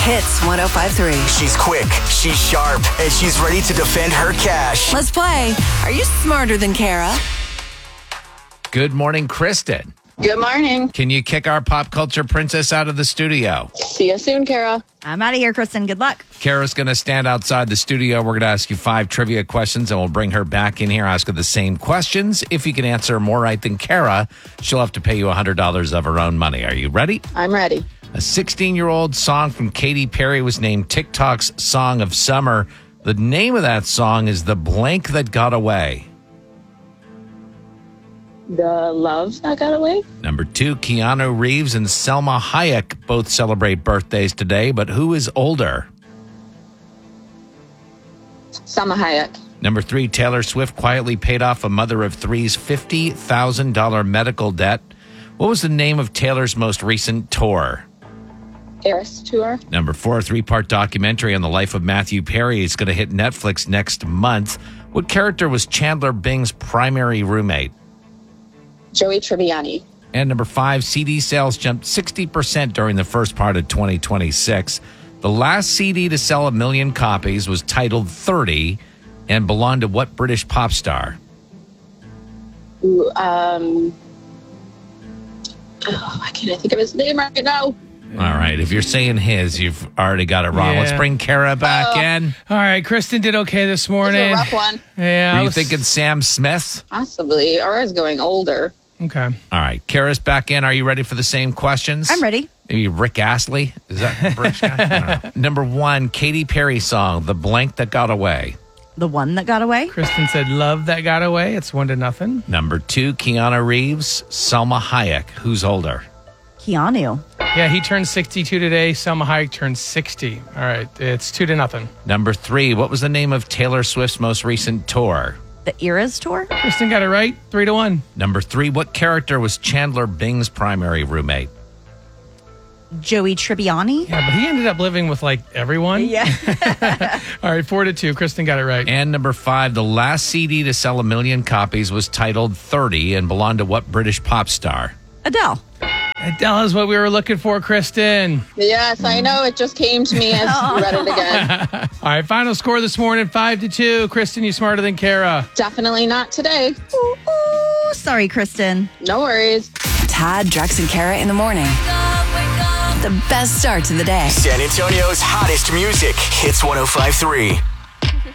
Hits 105.3. She's quick, she's sharp, and she's ready to defend her cash. Let's play. Are you smarter than Kara? Good morning, Kristen. Good morning. Can you kick our pop culture princess out of the studio? See you soon, Kara. I'm out of here, Kristen. Good luck. Kara's going to stand outside the studio. We're going to ask you 5 trivia questions, and we'll bring her back in here, ask her the same questions. If you can answer more right than Kara, she'll have to pay you $100 of her own money. Are you ready? I'm ready. A 16-year-old song from Katy Perry was named TikTok's Song of Summer. The name of that song is The Blank That Got Away. The Love That Got Away. Number 2, Keanu Reeves and Selma Hayek both celebrate birthdays today, but who is older? Salma Hayek. Number 3, Taylor Swift quietly paid off a mother of three's $50,000 medical debt. What was the name of Taylor's most recent tour? Eras Tour. Number 4, a 3-part documentary on the life of Matthew Perry is going to hit Netflix next month. What character was Chandler Bing's primary roommate? Joey Tribbiani. And number 5, CD sales jumped 60% during the first part of 2026. The last CD to sell 1 million copies was titled 30 and belonged to what British pop star? Ooh, I can't think of his name right now. All right. If you're saying his, you've already got it wrong. Yeah. Let's bring Kara back in. All right, Kristen did okay this morning. This is a rough one. Yeah. Were you thinking Sam Smith? Possibly. Or I was going older. Okay. All right. Kara's back in. Are you ready for the same questions? I'm ready. Maybe Rick Astley? Is that the British guy? I don't know. Number 1, Katy Perry song, The Blank That Got Away. The one that got away? Kristen said Love That Got Away. It's 1-0. Number 2, Keanu Reeves, Selma Hayek. Who's older? Keanu. Yeah, he turned 62 today. Selma Hayek turned 60. All right, it's 2-0. Number 3, what was the name of Taylor Swift's most recent tour? The Eras Tour? Kristen got it right. 3-1. Number 3, what character was Chandler Bing's primary roommate? Joey Tribbiani? Yeah, but he ended up living with like everyone. Yeah. All right, 4-2. Kristen got it right. And number 5, the last CD to sell 1 million copies was titled 30 and belonged to what British pop star? Adele. Adele is what we were looking for, Kristen. Yes, I know. It just came to me as you read it again. All right, final score this morning, 5-2. Kristen, you smarter than Kara. Definitely not today. Ooh, sorry, Kristen. No worries. Todd, Drex, and Kara in the morning. The best start to the day. San Antonio's hottest music, Hits 105.3.